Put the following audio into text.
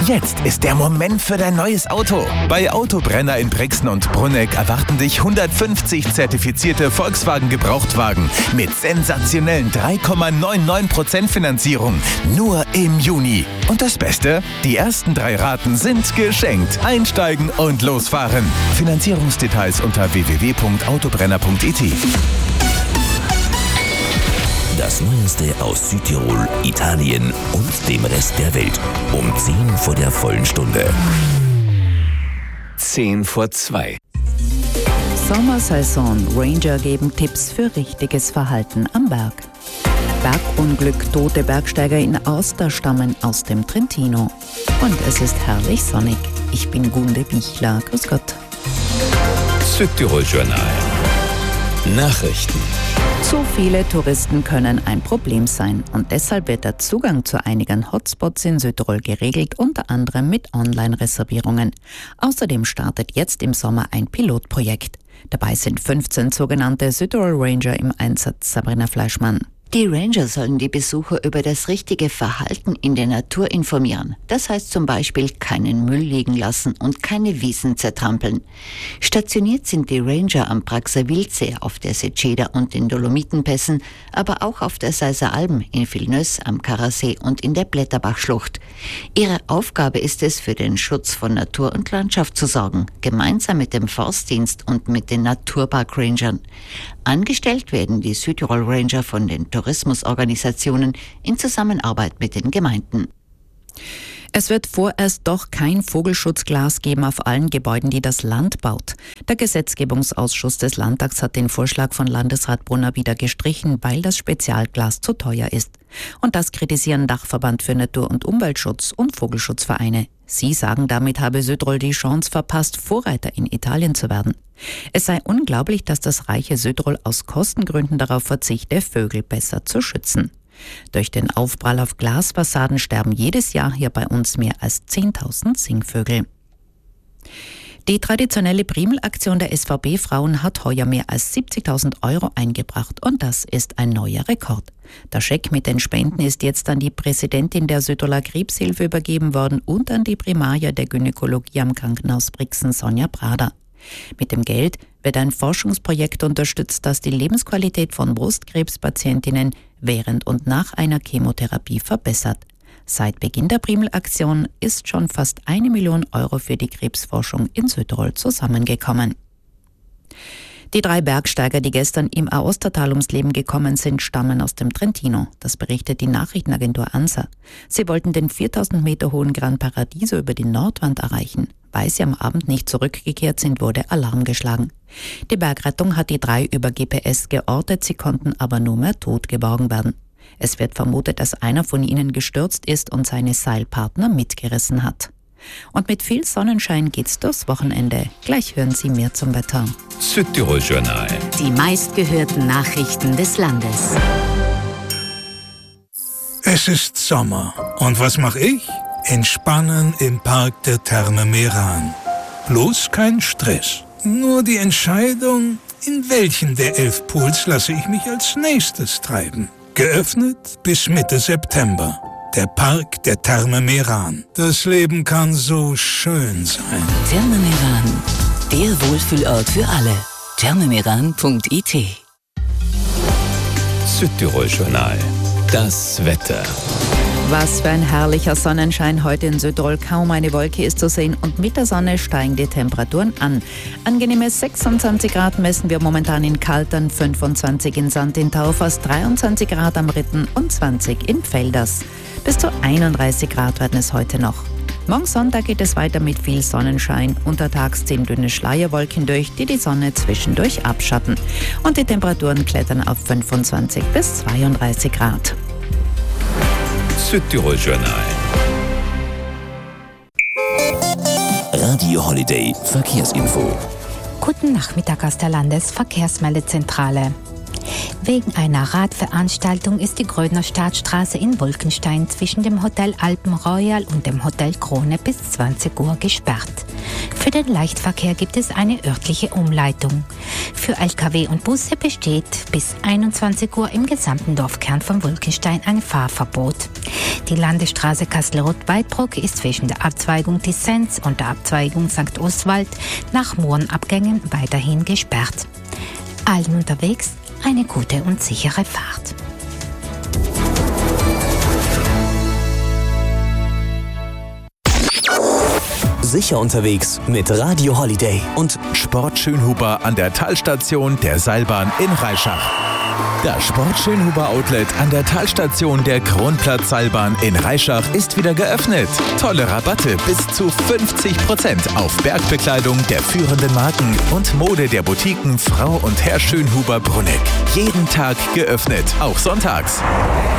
Jetzt ist der Moment für dein neues Auto. Bei Autobrenner in Brixen und Brunegg erwarten dich 150 zertifizierte Volkswagen-Gebrauchtwagen mit sensationellen 3,99% Finanzierung. Nur im Juni. Und das Beste? Die ersten 3 Raten sind geschenkt. Einsteigen und losfahren. Finanzierungsdetails unter www.autobrenner.it. Das Neueste aus Südtirol, Italien und dem Rest der Welt. Um 10 vor der vollen Stunde. 1:10 Sommersaison. Ranger geben Tipps für richtiges Verhalten am Berg. Bergunglück. Tote Bergsteiger in Aosta stammen aus dem Trentino. Und es ist herrlich sonnig. Ich bin Gunde Bichler. Grüß Gott. Südtirol Journal. Nachrichten. Zu viele Touristen können ein Problem sein und deshalb wird der Zugang zu einigen Hotspots in Südtirol geregelt, unter anderem mit Online-Reservierungen. Außerdem startet jetzt im Sommer ein Pilotprojekt. Dabei sind 15 sogenannte Südtirol Ranger im Einsatz. Sabrina Fleischmann. Die Ranger sollen die Besucher über das richtige Verhalten in der Natur informieren. Das heißt zum Beispiel keinen Müll liegen lassen und keine Wiesen zertrampeln. Stationiert sind die Ranger am Praxer Wildsee, auf der Seceda und den Dolomitenpässen, aber auch auf der Seiser Alm, in Vilnöss, am Karasee und in der Blätterbachschlucht. Ihre Aufgabe ist es, für den Schutz von Natur und Landschaft zu sorgen, gemeinsam mit dem Forstdienst und mit den Naturpark-Rangern. Angestellt werden die Südtirol Ranger von den Tourismusorganisationen in Zusammenarbeit mit den Gemeinden. Es wird vorerst doch kein Vogelschutzglas geben auf allen Gebäuden, die das Land baut. Der Gesetzgebungsausschuss des Landtags hat den Vorschlag von Landesrat Brunner wieder gestrichen, weil das Spezialglas zu teuer ist. Und das kritisieren Dachverband für Natur- und Umweltschutz und Vogelschutzvereine. Sie sagen, damit habe Südtirol die Chance verpasst, Vorreiter in Italien zu werden. Es sei unglaublich, dass das reiche Südtirol aus Kostengründen darauf verzichte, Vögel besser zu schützen. Durch den Aufprall auf Glasfassaden sterben jedes Jahr hier bei uns mehr als 10.000 Singvögel. Die traditionelle Primelaktion der SVB-Frauen hat heuer mehr als 70.000 € eingebracht und das ist ein neuer Rekord. Der Scheck mit den Spenden ist jetzt an die Präsidentin der Südtiroler Krebshilfe übergeben worden und an die Primaria der Gynäkologie am Krankenhaus Brixen, Sonja Prader. Mit dem Geld wird ein Forschungsprojekt unterstützt, das die Lebensqualität von Brustkrebspatientinnen während und nach einer Chemotherapie verbessert. Seit Beginn der Primelaktion ist schon fast 1 Million € für die Krebsforschung in Südtirol zusammengekommen. Die 3 Bergsteiger, die gestern im Aostatal ums Leben gekommen sind, stammen aus dem Trentino. Das berichtet die Nachrichtenagentur ANSA. Sie wollten den 4.000 Meter hohen Gran Paradiso über die Nordwand erreichen. Weil sie am Abend nicht zurückgekehrt sind, wurde Alarm geschlagen. Die Bergrettung hat die 3 über GPS geortet, sie konnten aber nur mehr tot geborgen werden. Es wird vermutet, dass einer von ihnen gestürzt ist und seine Seilpartner mitgerissen hat. Und mit viel Sonnenschein geht's durchs Wochenende. Gleich hören Sie mehr zum Wetter. Südtirol Journal. Die meistgehörten Nachrichten des Landes. Es ist Sommer. Und was mache ich? Entspannen im Park der Therme Meran. Bloß kein Stress. Nur die Entscheidung, in welchen der 11 Pools lasse ich mich als nächstes treiben. Geöffnet bis Mitte September. Der Park der Therme Meran. Das Leben kann so schön sein. Therme Meran, der Wohlfühlort für alle. thermemeran.it. Südtirol Journal. Das Wetter. Was für ein herrlicher Sonnenschein heute in Südtirol. Kaum eine Wolke ist zu sehen und mit der Sonne steigen die Temperaturen an. Angenehme 26 Grad messen wir momentan in Kaltern, 25 in Sand in Taufers, 23 Grad am Ritten und 20 in Pfälders. Bis zu 31 Grad werden es heute noch. Morgen Sonntag geht es weiter mit viel Sonnenschein. Untertags ziehen dünne Schleierwolken durch, die die Sonne zwischendurch abschatten. Und die Temperaturen klettern auf 25 bis 32 Grad. Südtirol Journal. Radio Holiday Verkehrsinfo. Guten Nachmittag aus der Landesverkehrsmeldezentrale. Wegen einer Radveranstaltung ist die Grödner Staatsstraße in Wolkenstein zwischen dem Hotel Alpen Royal und dem Hotel Krone bis 20 Uhr gesperrt. Für den Leichtverkehr gibt es eine örtliche Umleitung. Für Lkw und Busse besteht bis 21 Uhr im gesamten Dorfkern von Wolkenstein ein Fahrverbot. Die Landesstraße Kastelrod-Weidbruck ist zwischen der Abzweigung Tissenz und der Abzweigung St. Oswald nach Mohrenabgängen weiterhin gesperrt. Allen unterwegs eine gute und sichere Fahrt. Sicher unterwegs mit Radio Holiday und Sport Schönhuber an der Talstation der Seilbahn in Reischach. Das Sport Schönhuber Outlet an der Talstation der Kronplatz-Seilbahn in Reischach ist wieder geöffnet. Tolle Rabatte bis zu 50% auf Bergbekleidung der führenden Marken und Mode der Boutiquen Frau und Herr Schönhuber Brunneck. Jeden Tag geöffnet, auch sonntags.